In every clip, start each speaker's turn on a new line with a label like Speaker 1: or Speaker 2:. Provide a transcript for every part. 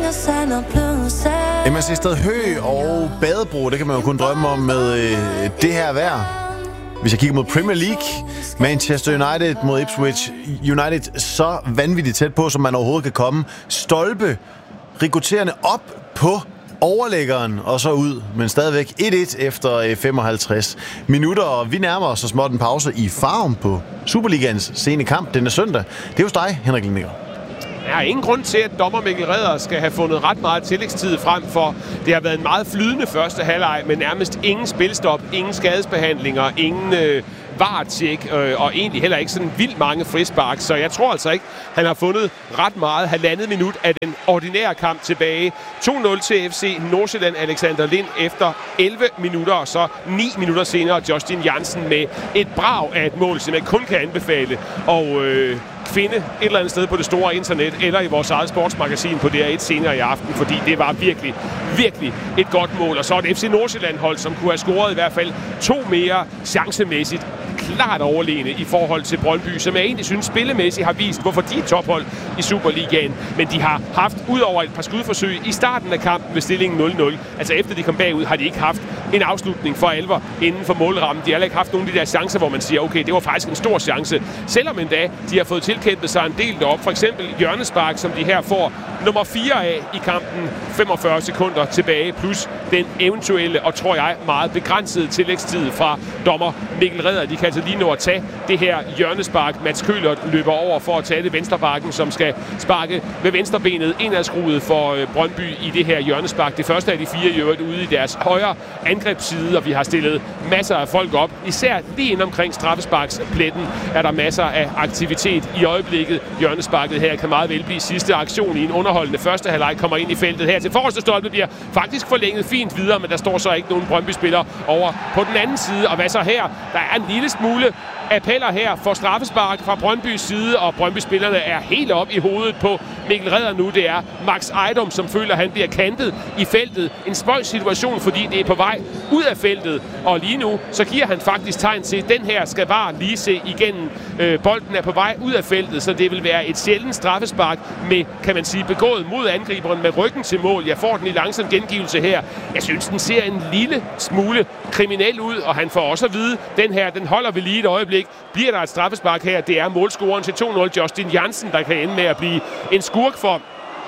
Speaker 1: MSC Stad Hø og Badebro, det kan man jo kun drømme om med det her vejr. Hvis jeg kigger mod Premier League, Manchester United mod Ipswich United, så vanvittigt tæt på, som man overhovedet kan komme. Stolpe, rekrutterende op på overlæggeren og så ud, men stadigvæk 1-1 efter 55 minutter. Og vi nærmer os så småt en pause i Farum på Superligaens sene kamp denne søndag. Det er hos dig, Henrik Lindner.
Speaker 2: Der er ingen grund til, at dommer Mikkel Redder skal have fundet ret meget tillægstid frem for. Det har været en meget flydende første halvleg, med nærmest ingen spilstop, ingen skadesbehandlinger, ingen VAR-tjek, og egentlig heller ikke sådan vildt mange frispark. Så jeg tror altså ikke, han har fundet ret meget. Halvandet minut af den ordinære kamp tilbage. 2-0 til FC Nordsjælland, Alexander Lind efter 11 minutter, og så 9 minutter senere Justin Jansen med et brag af et mål, som jeg kun kan anbefale. Og finde et eller andet sted på det store internet, eller i vores eget sportsmagasin på DR1 senere i aften, fordi det var virkelig, virkelig et godt mål. Og så et FC Nordsjælland-hold, som kunne have scoret i hvert fald 2 mere chancemæssigt. Klart overlegne i forhold til Brøndby, som jeg egentlig synes spillemæssigt har vist, hvorfor de er tophold i Superligaen. Men de har haft, ud over et par skudforsøg i starten af kampen ved stillingen 0-0, altså efter de kom bagud, har de ikke haft en afslutning for alvor inden for målrammen. De har heller ikke haft nogle af de der chancer, hvor man siger, okay, det var faktisk en stor chance. Selvom endda de har fået tilkæmpet sig en del derop. For eksempel hjørnespark, som de her får nummer 4 af i kampen, 45 sekunder tilbage, plus den eventuelle og, tror jeg, meget begrænsede tillægstid fra dommer Mikkel Redder. De kan altså lige nå at tage det her hjørnespark. Mats Køhlert løber over for at tage det venstrebakken, som skal sparke med venstrebenet indadskruet for Brøndby i det her hjørnespark. Det første af de 4 i øvrigt ude i deres højre angrebsside, og vi har stillet masser af folk op. Især lige ind omkring straffesparkspletten er der masser af aktivitet i øjeblikket. Hjørnesparket her kan meget vel blive sidste aktion i en underholdende første halvleg, kommer ind i feltet her til forreste stolpe, bliver faktisk forlænget fint videre, men der står så ikke nogen Brøndby-spiller over på den anden side. Og hvad så her? Der er en lille smule appeller her for straffespark fra Brøndbys side, og Brøndby-spillerne er helt op i hovedet på Mikkel Redder nu. Det er Max Ejdom, som føler, at han bliver kantet i feltet. En spøjs situation, fordi det er på vej ud af feltet, og lige nu så giver han faktisk tegn til, at den her skal VAR lige se igennem. Bolden er på vej ud af feltet, så det vil være et sjældent straffespark med, kan man sige, begået mod angriberen med ryggen til mål. Jeg får den i langsom gengivelse her. Jeg synes, den ser en lille smule kriminel ud, og han får også at vide, den her, den holder vi lige et øjeblik. Bliver der et straffespark her? Det er målscoren til 2-0, Justin Jansen, der kan ende med at blive en skurk for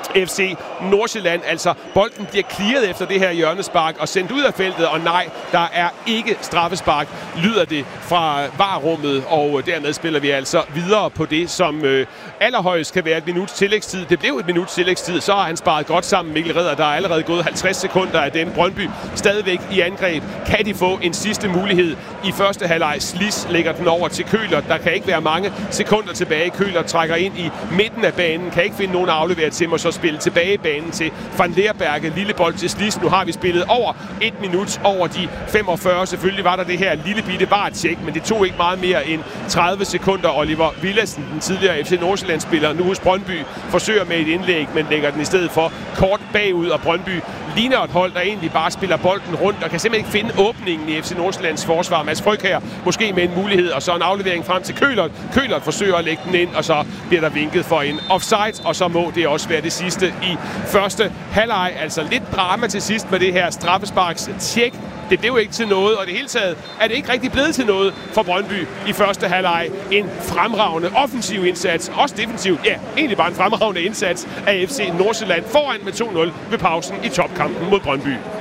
Speaker 2: FC Nordsjælland. Altså, bolden bliver clearet efter det her hjørnespark og sendt ud af feltet, og nej, der er ikke straffespark, lyder det fra VAR-rummet, og dermed spiller vi altså videre på det, som allerhøjst kan være et minuts tillægstid. Det blev et minuts tillægstid, så har han sparet godt sammen, Mikkel Redder. Der er allerede gået 50 sekunder af den. Brøndby stadigvæk i angreb. Kan de få en sidste mulighed i første halvleg? Slis lægger den over til Køhlert. Der kan ikke være mange sekunder tilbage. Køhlert trækker ind i midten af banen, kan ikke finde nogen at aflevere til, og så spille tilbage banen til Van Leerberge. Lille bold til Slis. Nu har vi spillet over 1 minut over de 45. Selvfølgelig var der det her lille bitte VAR-tjek, men det tog ikke meget mere end 30 sekunder. Oliver Villadsen, den tidligere FC Nordsjælland-spiller, nu hos Brøndby, forsøger med et indlæg, men lægger den i stedet for kort bagud, og Brøndby ligner et hold, der egentlig bare spiller bolden rundt og kan simpelthen ikke finde åbningen i FC Nordsjællands forsvar. Mads Fryg her måske med en mulighed, og så en aflevering frem til Køhlert. Køhlert forsøger at lægge den ind, og så bliver der vinket for en offside, og så må det også være det sidste i første halvleg. Altså lidt drama til sidst med det her straffesparks-tjek. Det blev ikke til noget, og det hele taget er det ikke rigtig blevet til noget for Brøndby i første halvleg. En fremragende offensiv indsats, også defensivt. Ja, egentlig bare en fremragende indsats af FC Nordsjælland foran med 2-0 ved pausen i topkampen mod Brøndby.